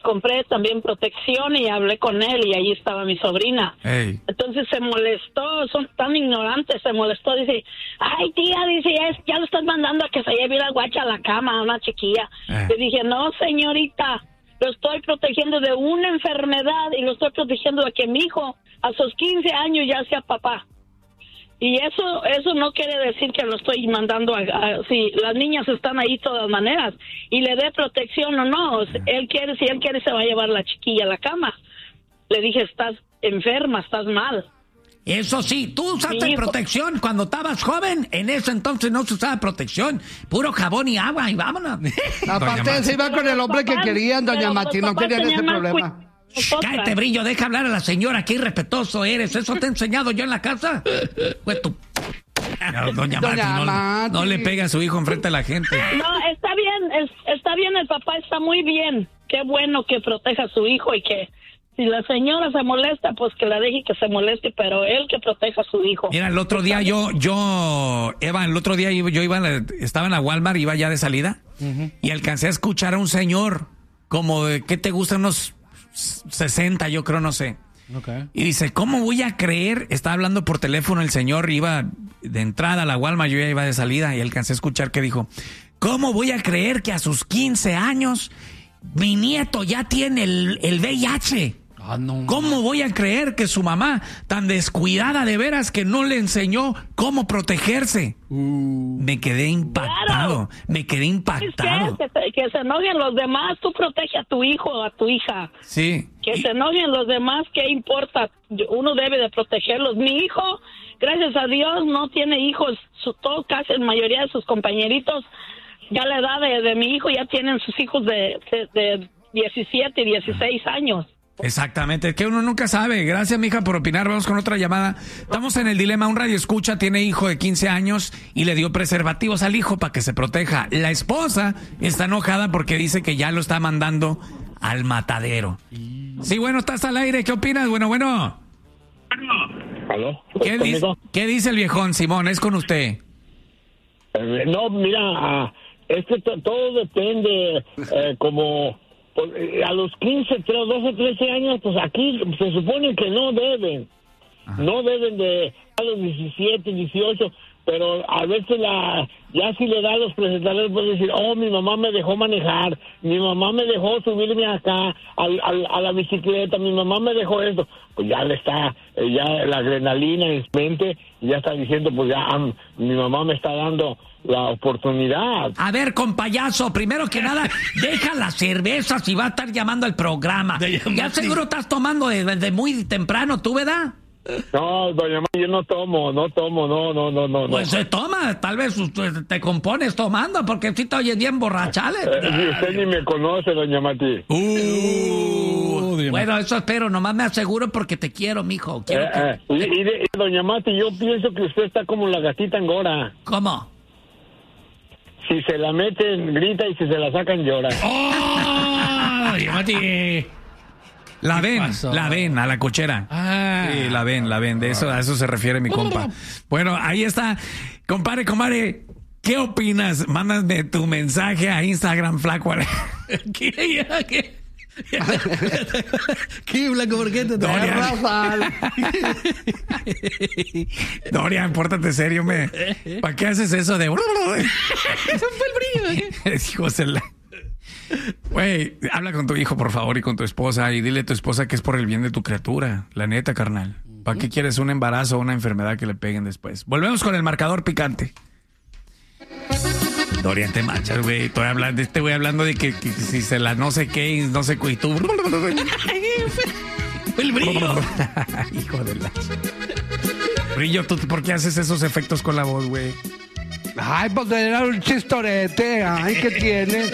compré también protección y hablé con él y ahí estaba mi sobrina. Hey. Entonces se molestó, son tan ignorantes, se molestó, dice, ay tía, dice, ya lo estás mandando a que se lleve la guacha a la cama, a una chiquilla. Le dije, no señorita, lo estoy protegiendo de una enfermedad y lo estoy protegiendo de que mi hijo a sus 15 años ya sea papá. Y eso no quiere decir que lo estoy mandando si las niñas están ahí de todas maneras y le dé protección o no. Si él quiere se va a llevar la chiquilla a la cama. Le dije, estás enferma, estás mal. Eso sí, tú usaste protección cuando estabas joven. En ese entonces no se usaba protección. Puro jabón y agua y vámonos. Aparte se iba con el hombre que querían, doña Mati, no querían ese problema. Cállate, Brillo, deja hablar a la señora, qué irrespetuoso eres. ¿Eso te he enseñado yo en la casa? Pues tú... Doña Mati, no le pega a su hijo enfrente de la gente. No, está bien, el papá está muy bien. Qué bueno que proteja a su hijo y que si la señora se molesta, pues que la deje que se moleste, pero él que proteja a su hijo. Mira, el otro día estaba en la Walmart, iba ya de salida, y alcancé a escuchar a un señor, como de, ¿qué te gusta? Unos 60, yo creo, no sé. Okay. Y dice, ¿cómo voy a creer? Estaba hablando por teléfono el señor, iba de entrada a la Walmart, yo ya iba de salida, y alcancé a escuchar que dijo, ¿cómo voy a creer que a sus 15 años mi nieto ya tiene el VIH? No. ¿Cómo voy a creer que su mamá, tan descuidada de veras, que no le enseñó cómo protegerse? Me quedé impactado, Que se enojen los demás, tú protege a tu hijo o a tu hija. Sí. Que se enojen los demás, ¿qué importa? Uno debe de protegerlos. Mi hijo, gracias a Dios, no tiene hijos. Casi la mayoría de sus compañeritos, ya la edad de mi hijo, ya tienen sus hijos de 17 y 16 años. Exactamente, que uno nunca sabe. Gracias, mija, por opinar. Vamos con otra llamada. Estamos en el dilema. Un radioescucha tiene hijo de 15 años y le dio preservativos al hijo para que se proteja. La esposa está enojada porque dice que ya lo está mandando al matadero. Sí, bueno, estás al aire. ¿Qué opinas? Bueno. ¿Aló? ¿Qué dice el viejón, Simón? Es con usted. No, mira, todo depende, como... a los 15, 12, 13 años, pues aquí se supone que no deben. Ajá. No deben de a los 17, 18, pero a veces ya si le da los presentadores puede decir, mi mamá me dejó manejar, mi mamá me dejó subirme acá a la bicicleta, mi mamá me dejó esto. Pues ya le está, ya la adrenalina en su mente, ya está diciendo, pues ya mi mamá me está dando la oportunidad. A ver, compayazo, primero que nada, deja las cervezas y va a estar llamando al programa. Ya seguro estás tomando desde muy temprano, ¿tú, verdad? No, doña Mati, yo no tomo, no. Pues se toma, tal vez te compones tomando, porque si te oyes bien borrachales. Usted ni me conoce, doña Mati. Bueno, eso espero, nomás me aseguro porque te quiero, mijo. Doña Mati, yo pienso que usted está como la gatita angora. ¿Cómo? Si se la meten, grita, y si se la sacan, llora. Doña Mati. La ven a la cochera. Sí, la ven. A eso se refiere mi compa. Bueno, ahí está. Compadre, ¿qué opinas? Mándame tu mensaje a Instagram, flaco. ¿Qué? ¿Qué, Blanco? ¿Por qué te Dorian, pórtate serio, ¿para qué haces eso de... Eso fue el brillo. Hijos de la... Güey, habla con tu hijo, por favor, y con tu esposa, y dile a tu esposa que es por el bien de tu criatura. La neta, carnal. ¿Para qué quieres un embarazo o una enfermedad que le peguen después? Volvemos con el marcador picante. Dorian, te manchas, güey. Estoy hablando de que si se la no sé qué, no sé qué, y tú... El brillo. Hijo de la... Brillo, ¿tú por qué haces esos efectos con la voz, güey? Ay, porque era un chistorete. Ay, ¿qué tiene?